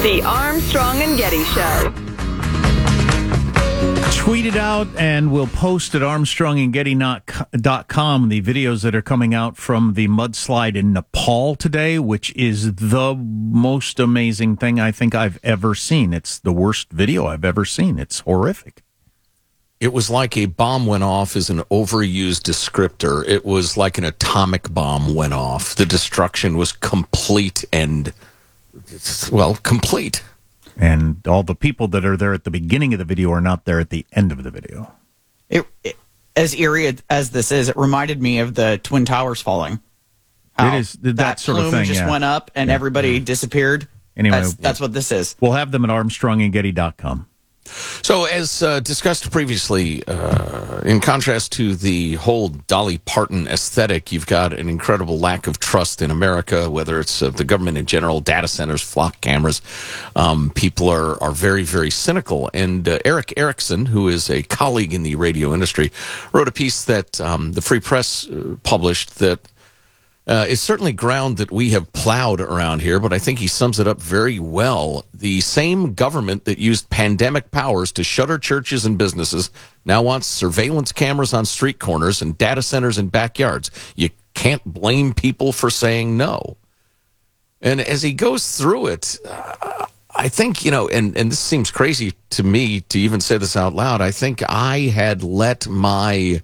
The Armstrong and Getty Show. Tweet it out, and we'll post at armstrongandgetty.com the videos that are coming out from the mudslide in Nepal today, which is the most amazing thing I think I've ever seen. It's the worst video I've ever seen. It's horrific. It was like a bomb went off is an overused descriptor. It was like an atomic bomb went off. The destruction was complete and, well, complete. And all the people that are there at the beginning of the video are not there at the end of the video. As eerie as this is, it reminded me of the Twin Towers falling. It is that sort of thing. Just went up and everybody disappeared. Anyway, that's what this is. We'll have them at armstrongandgetty.com. So, as discussed previously, in contrast to the whole Dolly Parton aesthetic, you've got an incredible lack of trust in America, whether it's the government in general, data centers, flock cameras. People are very, very cynical. And Eric Erickson, who is a colleague in the radio industry, wrote a piece that the Free Press published that it's certainly ground that we have plowed around here, but I think he sums it up very well. The same government that used pandemic powers to shutter churches and businesses now wants surveillance cameras on street corners and data centers in backyards. You can't blame people for saying no. And as he goes through it, I think, and this seems crazy to me to even say this out loud, I think I had let my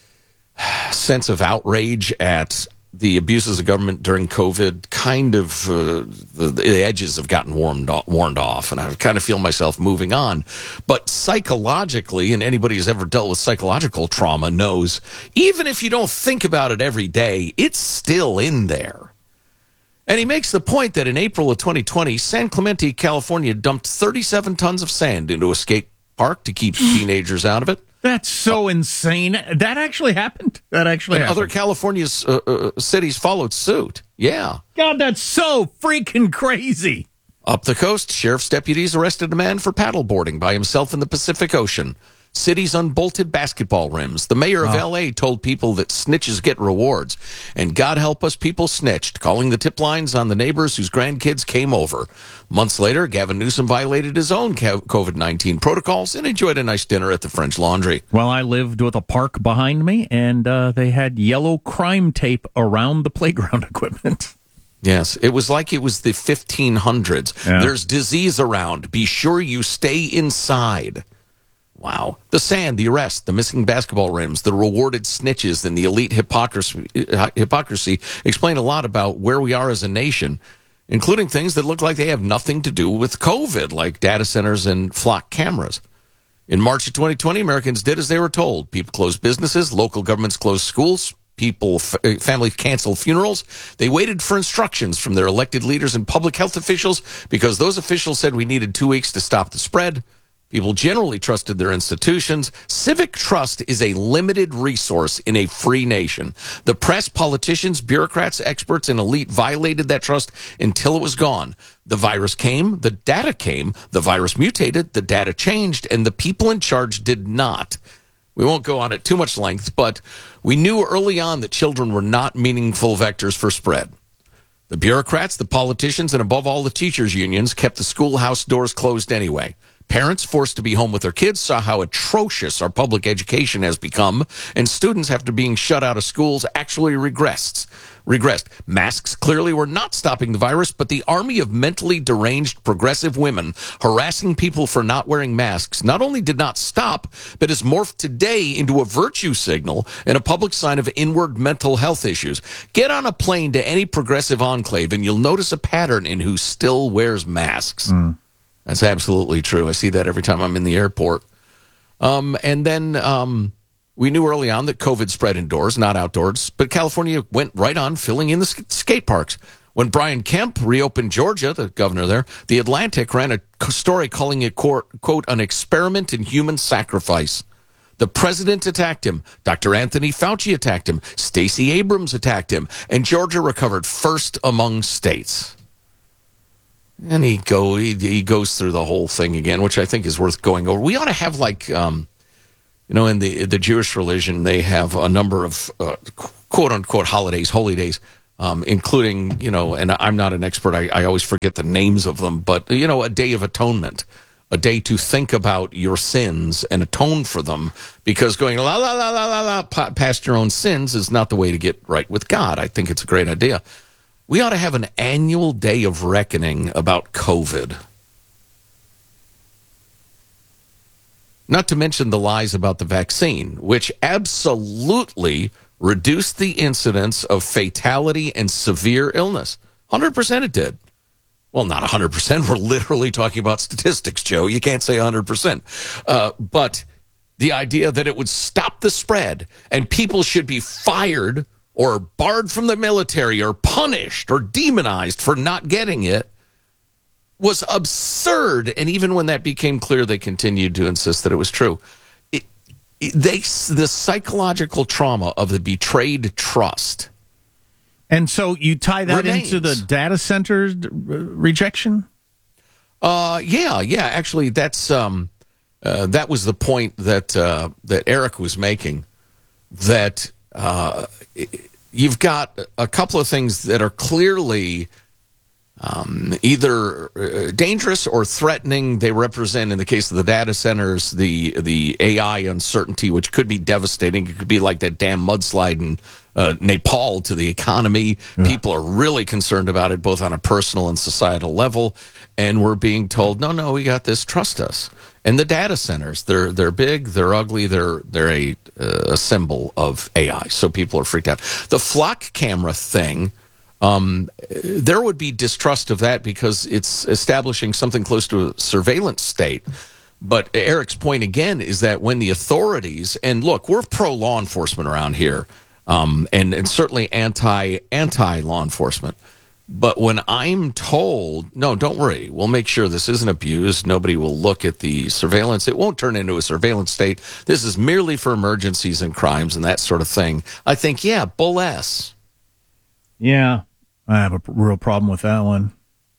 sense of outrage at the abuses of government during COVID kind of the edges have gotten worn off, and I kind of feel myself moving on. But psychologically, and anybody who's ever dealt with psychological trauma knows, even if you don't think about it every day, it's still in there. And he makes the point that in April of 2020, San Clemente, California dumped 37 tons of sand into a skate park to keep teenagers out of it. That's so insane. That actually happened. Other California's cities followed suit. Yeah. God, that's so freaking crazy. Up the coast, sheriff's deputies arrested a man for paddleboarding by himself in the Pacific Ocean. Cities unbolted basketball rims. The mayor of L.A. told people that snitches get rewards. And God help us, people snitched, calling the tip lines on the neighbors whose grandkids came over. Months later, Gavin Newsom violated his own COVID-19 protocols and enjoyed a nice dinner at the French Laundry. Well, I lived with a park behind me, and they had yellow crime tape around the playground equipment. Yes, it was like it was the 1500s. Yeah. There's disease around. Be sure you stay inside. Wow. The sand, the arrest, the missing basketball rims, the rewarded snitches, and the elite hypocrisy explain a lot about where we are as a nation, including things that look like they have nothing to do with COVID, like data centers and flock cameras. In March of 2020, Americans did as they were told. People closed businesses, local governments closed schools, families canceled funerals. They waited for instructions from their elected leaders and public health officials because those officials said we needed 2 weeks to stop the spread. People generally trusted their institutions. Civic trust is a limited resource in a free nation. The press, politicians, bureaucrats, experts, and elite violated that trust until it was gone. The virus came, the data came, the virus mutated, the data changed, and the people in charge did not. We won't go on at too much length, but we knew early on that children were not meaningful vectors for spread. The bureaucrats, the politicians, and above all the teachers' unions kept the schoolhouse doors closed anyway. Parents forced to be home with their kids saw how atrocious our public education has become, and students, after being shut out of schools, actually regressed. Masks clearly were not stopping the virus, but the army of mentally deranged progressive women harassing people for not wearing masks not only did not stop, but has morphed today into a virtue signal and a public sign of inward mental health issues. Get on a plane to any progressive enclave, and you'll notice a pattern in who still wears masks. That's absolutely true. I see that every time I'm in the airport. And then we knew early on that COVID spread indoors, not outdoors. But California went right on filling in the skate parks. When Brian Kemp reopened Georgia, the governor there, The Atlantic ran a story calling it, quote, an experiment in human sacrifice. The president attacked him. Dr. Anthony Fauci attacked him. Stacey Abrams attacked him. And Georgia recovered first among states. And he goes through the whole thing again, which I think is worth going over. We ought to have, like, in the Jewish religion, they have a number of quote-unquote holidays, holy days. including, and I'm not an expert. I always forget the names of them, but, a Day of Atonement, a day to think about your sins and atone for them, because going la, la, la, la, la, la, past your own sins is not the way to get right with God. I think it's a great idea. We ought to have an annual day of reckoning about COVID. Not to mention the lies about the vaccine, which absolutely reduced the incidence of fatality and severe illness. 100% it did. Well, not 100%. We're literally talking about statistics, Joe. You can't say 100%. But the idea that it would stop the spread and people should be fired or barred from the military or punished or demonized for not getting it was absurd. And even when that became clear, they continued to insist that it was true. The psychological trauma of the betrayed trust. And so you tie that remains. into the data center rejection? Yeah. Actually, that's that was the point that Eric was making. That you've got a couple of things that are clearly either dangerous or threatening. They represent, in the case of the data centers, the AI uncertainty, which could be devastating. It could be like that damn mudslide in Nepal to the economy. Yeah. People are really concerned about it, both on a personal and societal level. And we're being told, no, we got this. Trust us. And the data centers, they're big, they're ugly, they're a symbol of AI. So people are freaked out. The flock camera thing. There would be distrust of that because it's establishing something close to a surveillance state. But Eric's point again is that when the authorities, and look, we're pro law enforcement around here, and certainly anti law enforcement. But when I'm told, no, don't worry, we'll make sure this isn't abused. Nobody will look at the surveillance. It won't turn into a surveillance state. This is merely for emergencies and crimes and that sort of thing. I think, yeah, bull S. Yeah. I have a real problem with that one.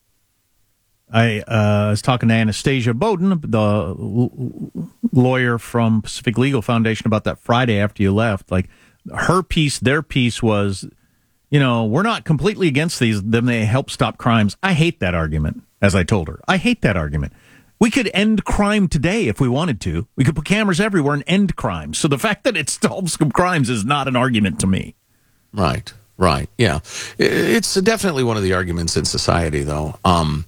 I was talking to Anastasia Bowden, the lawyer from Pacific Legal Foundation, about that Friday after you left. Like, her piece, their piece was, we're not completely against them. They help stop crimes. I hate that argument, as I told her. I hate that argument. We could end crime today if we wanted to. We could put cameras everywhere and end crime. So the fact that it stops crimes is not an argument to me. Right. Yeah. It's definitely one of the arguments in society, though. And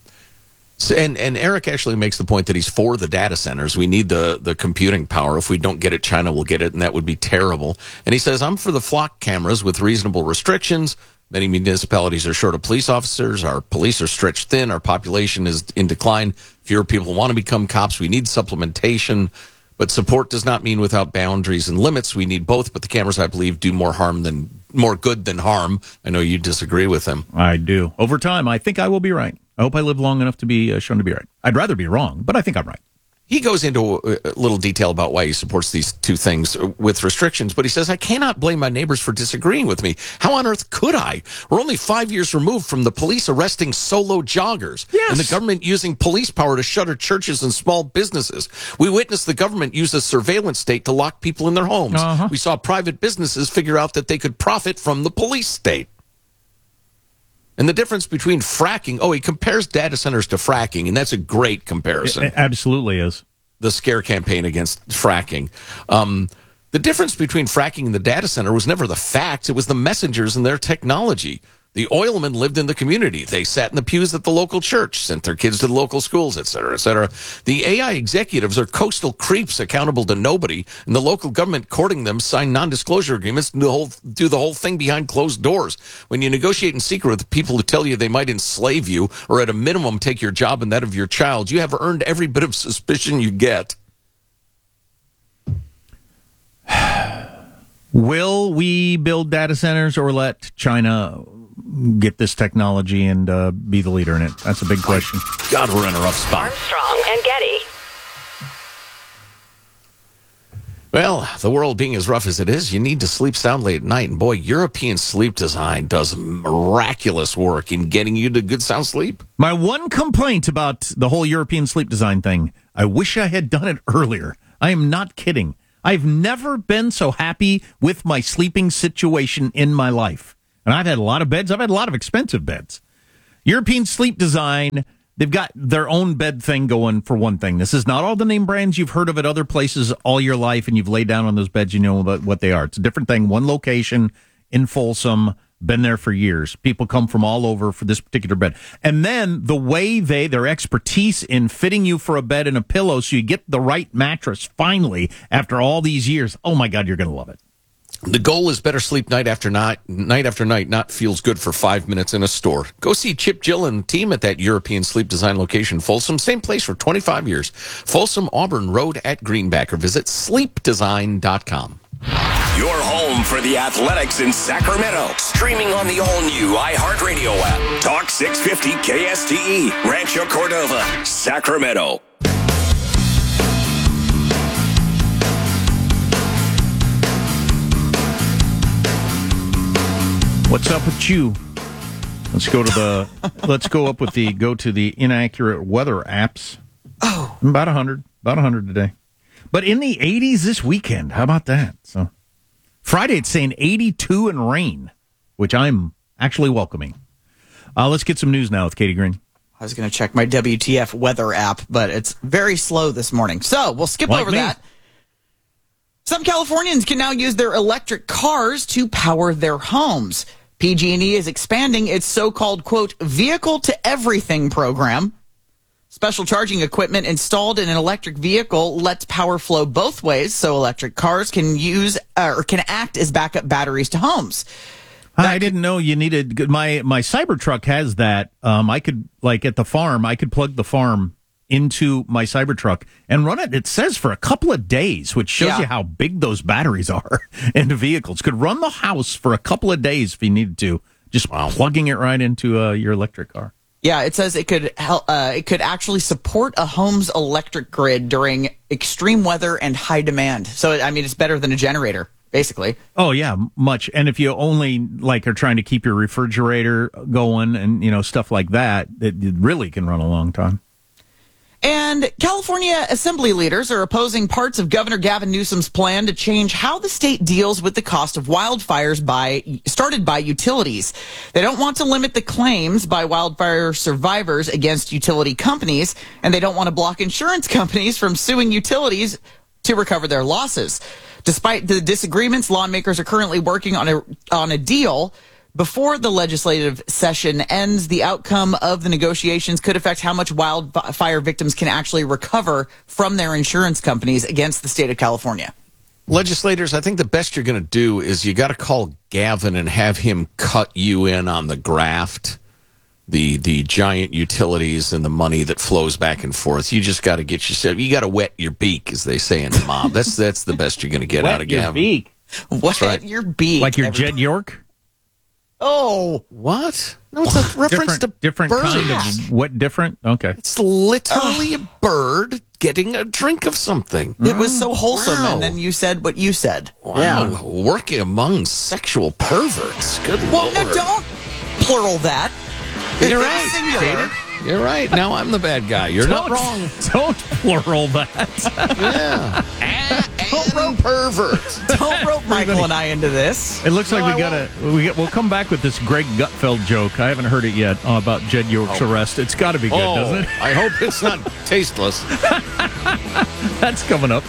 Eric actually makes the point that he's for the data centers. We need the computing power. If we don't get it, China will get it, and that would be terrible. And he says, I'm for the flock cameras with reasonable restrictions. Many municipalities are short of police officers. Our police are stretched thin. Our population is in decline. Fewer people want to become cops. We need supplementation. But support does not mean without boundaries and limits. We need both, but the cameras, I believe, do more good than harm. I know you disagree with him. I do. Over time, I think I will be right. I hope I live long enough to be shown to be right. I'd rather be wrong, but I think I'm right. He goes into a little detail about why he supports these two things with restrictions, but he says, I cannot blame my neighbors for disagreeing with me. How on earth could I? We're only 5 years removed from the police arresting solo joggers. Yes. And the government using police power to shutter churches and small businesses. We witnessed the government use a surveillance state to lock people in their homes. Uh-huh. We saw private businesses figure out that they could profit from the police state. And the difference between fracking, he compares data centers to fracking, and that's a great comparison. It absolutely is. The scare campaign against fracking. The difference between fracking and the data center was never the facts, it was the messengers and their technology. The oilmen lived in the community. They sat in the pews at the local church, sent their kids to the local schools, et cetera, et cetera. The AI executives are coastal creeps accountable to nobody, and the local government courting them sign non-disclosure agreements and do the whole thing behind closed doors. When you negotiate in secret with people who tell you they might enslave you or at a minimum take your job and that of your child, you have earned every bit of suspicion you get. Will we build data centers or let China get this technology and be the leader in it? That's a big question. God, we're in a rough spot. Armstrong and Getty. Well, the world being as rough as it is, you need to sleep soundly at night. And boy, European sleep design does miraculous work in getting you to good sound sleep. My one complaint about the whole European sleep design thing, I wish I had done it earlier. I am not kidding. I've never been so happy with my sleeping situation in my life. And I've had a lot of beds. I've had a lot of expensive beds. European Sleep Design, they've got their own bed thing going for one thing. This is not all the name brands you've heard of at other places all your life, and you've laid down on those beds, you know what they are. It's a different thing. One location in Folsom, been there for years. People come from all over for this particular bed. And then the way their expertise in fitting you for a bed and a pillow so you get the right mattress finally after all these years. Oh my God, you're going to love it. The goal is better sleep night after night, not feels good for 5 minutes in a store. Go see Chip Gill and team at that European Sleep Design location, Folsom. Same place for 25 years. Folsom Auburn Road at Greenback, or visit sleepdesign.com. Your home for the Athletics in Sacramento. Streaming on the all-new iHeartRadio app. Talk 650 KSTE. Rancho Cordova, Sacramento. What's up with you? Let's go to the inaccurate weather apps. Oh, about 100 today. But in the 80s this weekend. How about that? So Friday it's saying 82 and rain, which I'm actually welcoming. Let's get some news now with Katie Green. I was going to check my WTF weather app, but it's very slow this morning. So we'll skip over that. Some Californians can now use their electric cars to power their homes. PG&E is expanding its so-called, quote, vehicle to everything program. Special charging equipment installed in an electric vehicle lets power flow both ways, so electric cars can can act as backup batteries to homes. I didn't know you needed. My Cybertruck has that. I could, like at the farm, I could plug the farm into my Cybertruck and run it. It says for a couple of days, which shows you how big those batteries are in the vehicles. Could run the house for a couple of days if you needed to. Just plugging it right into your electric car. Yeah, it says it could help. It could actually support a home's electric grid during extreme weather and high demand. So, I mean, it's better than a generator, basically. Oh yeah, much. And if you only are trying to keep your refrigerator going and stuff like that, it really can run a long time. And California Assembly leaders are opposing parts of Governor Gavin Newsom's plan to change how the state deals with the cost of wildfires started by utilities. They don't want to limit the claims by wildfire survivors against utility companies, and they don't want to block insurance companies from suing utilities to recover their losses. Despite the disagreements, lawmakers are currently working on a deal. Before the legislative session ends, the outcome of the negotiations could affect how much wildfire victims can actually recover from their insurance companies against the state of California. Legislators, I think the best you're going to do is you got to call Gavin and have him cut you in on the graft, the giant utilities and the money that flows back and forth. You just got to get yourself, you got to wet your beak, as they say in the mob. That's the best you're going to get out of Gavin. Beak. Wet your beak. Like your Jed York? Oh, what? No, it's a reference to different birds. kind of what? Different? Okay. It's literally a bird getting a drink of something. It was so wholesome, Wow. and then you said what you said. Wow, working among sexual perverts. Good Well, Lord. no, don't plural that. You're It's right, singular. Katie. You're right. Now I'm the bad guy. You're not wrong. Don't plural that. Yeah. And pervert. Don't rope Michael and I into this. It looks like we'll come back with this Greg Gutfeld joke. I haven't heard it yet about Jed York's arrest. It's got to be good, doesn't it? I hope it's not tasteless. That's coming up.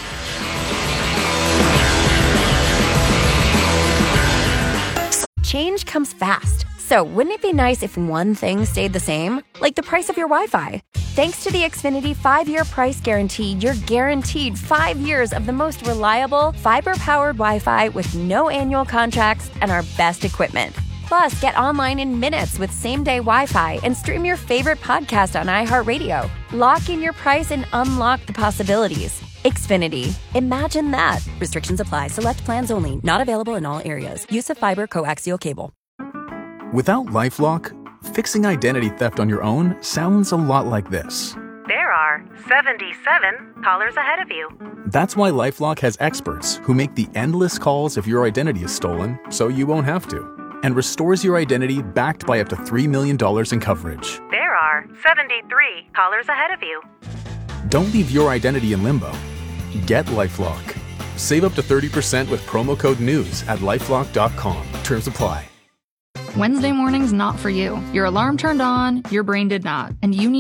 Change comes fast. So wouldn't it be nice if one thing stayed the same? Like the price of your Wi-Fi. Thanks to the Xfinity 5-year price guarantee, you're guaranteed 5 years of the most reliable, fiber-powered Wi-Fi with no annual contracts and our best equipment. Plus, get online in minutes with same-day Wi-Fi and stream your favorite podcast on iHeartRadio. Lock in your price and unlock the possibilities. Xfinity. Imagine that. Restrictions apply. Select plans only. Not available in all areas. Use of fiber coaxial cable. Without LifeLock, fixing identity theft on your own sounds a lot like this. There are 77 callers ahead of you. That's why LifeLock has experts who make the endless calls if your identity is stolen, so you won't have to, and restores your identity backed by up to $3 million in coverage. There are 73 callers ahead of you. Don't leave your identity in limbo. Get LifeLock. Save up to 30% with promo code NEWS at LifeLock.com. Terms apply. Wednesday morning's not for you. Your alarm turned on, your brain did not, and you need